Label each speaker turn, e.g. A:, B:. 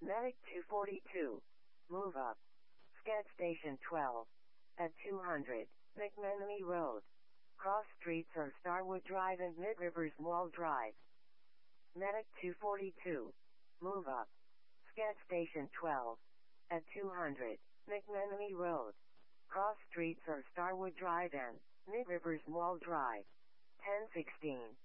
A: Medic 242. Move up. Scat Station 12. At 200. McMenemy Road. Cross streets are Starwood Drive and Mid Rivers Mall Drive. Medic 242. Move up. Scat Station 12. At 200. McMenemy Road. Cross streets are Starwood Drive and Mid Rivers Mall Drive. 1016.